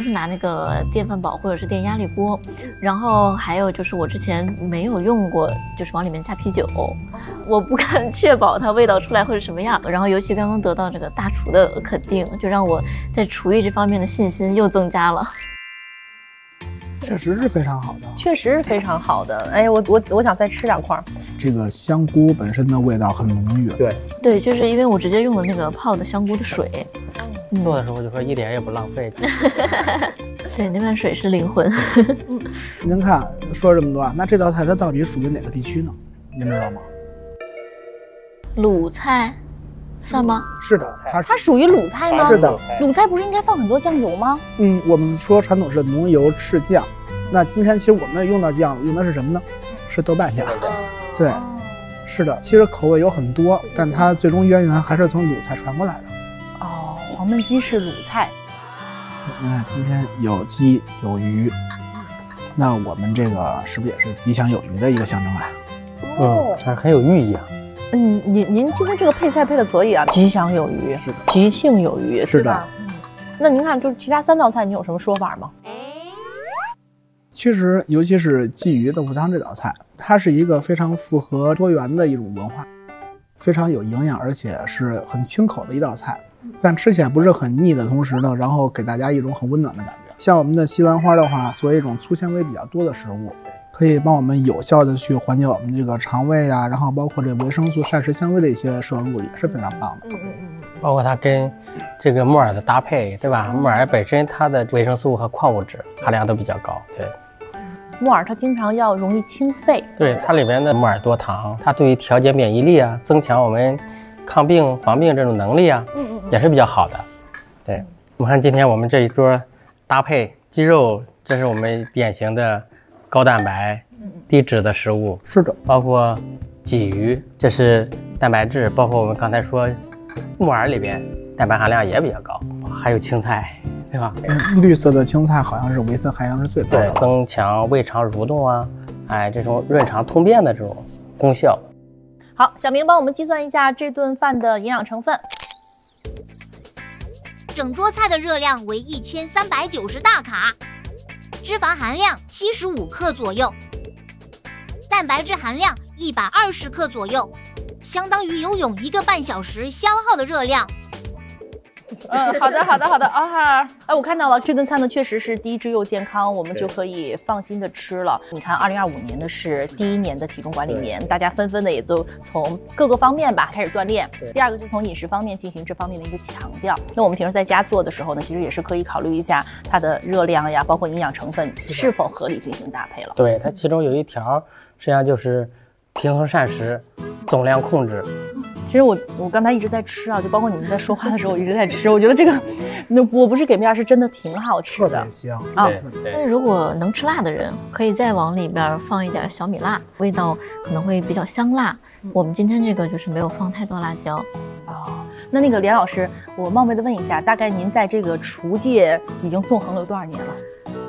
是拿那个电饭煲或者是电压力锅，然后还有就是我之前没有用过，就是往里面加啤酒，我不敢确保它味道出来会是什么样。然后尤其刚刚得到这个大厨的肯定，就让我在厨艺这方面的信心又增加了。 确实是非常好的， 确实是非常好的。哎，我想再吃2块。 这个香菇本身的味道很浓郁。 对，就是因为我直接用了那个泡的香菇的水， 做的时候就说一点也不浪费。 对，那碗水是灵魂。 您看说这么多，那这道菜它到底属于哪个地区呢？您知道吗？ 鲁菜算吗？ 是的， 它属于鲁菜吗？ 是的。 鲁菜不是应该放很多酱油吗？ 我们说传统是浓油赤酱，那今天其实我们用到酱用的是什么呢？是豆瓣酱。对，是的，其实口味有很多，但它最终渊源还是从鲁菜传过来的。 哦，黄焖鸡是鲁菜。 你看今天有鸡有鱼，那我们这个是不是也是吉祥有余的一个象征啊？ 还很有寓意啊。 您今天这个配菜配的可以啊，吉祥有余， 是的， 吉庆有余， 是的。 那您看，就是其他3道菜，你有什么说法吗？ 其实，尤其是鲫鱼豆腐汤这道菜，它是一个非常符合多元的一种文化，非常有营养，而且是很清口的一道菜。但吃起来不是很腻的同时呢，然后给大家一种很温暖的感觉。像我们的西兰花的话，作为一种粗纤维比较多的食物，可以帮我们有效的去缓解我们这个肠胃啊，然后包括这维生素、膳食纤维的一些摄入，也是非常棒的。 包括它跟这个木耳的搭配，对吧？木耳本身它的维生素和矿物质含量都比较高，对。 木耳它经常要容易清肺， 对，它里面的木耳多糖，它对于调节免疫力啊，增强我们抗病防病这种能力啊，也是比较好的。对，我看今天我们这一桌搭配鸡肉，这是我们典型的高蛋白、低脂的食物。 是的， 包括鲫鱼，这是蛋白质，包括我们刚才说木耳里边蛋白含量也比较高，还有青菜，对吧？ 绿色的青菜好像是维森含量是最高的， 对，增强胃肠蠕动啊，这种润肠通便的这种功效。 好，小明帮我们计算一下这顿饭的营养成分。 整桌菜的热量为1390大卡，脂肪含量75克左右，蛋白质含量120克左右，相当于游泳1个半小时消耗的热量。 好的啊！我看到了，这顿餐呢确实是低脂又健康，我们就可以放心的吃了。你看，2025年的是第1年的体重管理年，大家纷纷的也都从各个方面吧开始锻炼。第二个是从饮食方面进行这方面的一个强调。那我们平时在家做的时候呢，其实也是可以考虑一下它的热量呀，包括营养成分是否合理进行搭配了。 对，它其中有一条实际上就是平衡膳食，总量控制。 其实我刚才一直在吃啊，就包括你们在说话的时候，我一直在吃。我觉得这个，我不是给面，是真的挺好吃的， 特别香啊。 但是如果能吃辣的人，可以再往里边放一点小米辣，味道可能会比较香辣。我们今天这个就是没有放太多辣椒。 那个连老师，我冒昧的问一下，大概您在这个厨界已经纵横了有多少年了？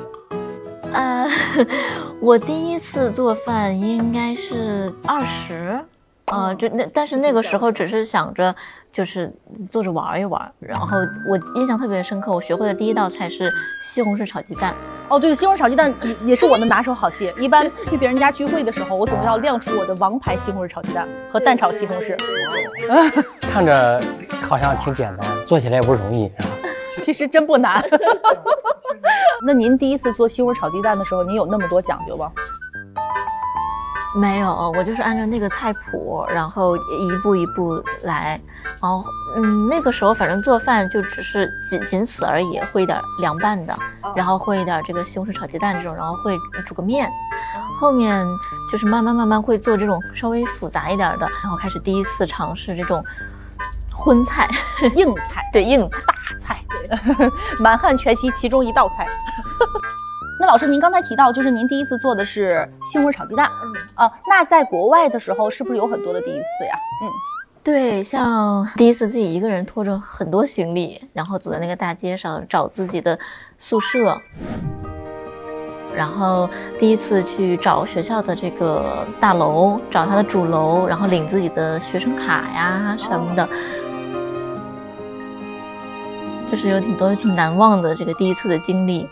我第一次做饭应该是20。但是那个时候只是想着就是做着玩一玩，然后我印象特别深刻，我学会的第一道菜是西红柿炒鸡蛋。 哦，对，西红柿炒鸡蛋也是我的拿手好戏。一般去别人家聚会的时候，我总要亮出我的王牌西红柿炒鸡蛋和蛋炒西红柿。 看着好像挺简单，做起来也不容易，是吧？ 其实真不难。那您第一次做西红柿炒鸡蛋的时候，您有那么多讲究吗？ 没有，我就是按照那个菜谱，然后一步一步来。然后那个时候反正做饭就只是仅此而已，会一点凉拌的，然后会一点这个西红柿炒鸡蛋这种，然后会煮个面。后面就是慢慢会做这种稍微复杂一点的，然后开始第一次尝试这种荤菜、 硬菜， 对，硬菜、 大菜，满汉全席其中一道菜。那老师，您刚才提到，就是您第一次做的是西红柿炒鸡蛋，那在国外的时候，是不是有很多的第一次呀？ 对，像第一次自己一个人拖着很多行李，然后走在那个大街上找自己的宿舍，然后第一次去找学校的这个大楼，找他的主楼，然后领自己的学生卡呀什么的，就是有挺多挺难忘的这个第一次的经历。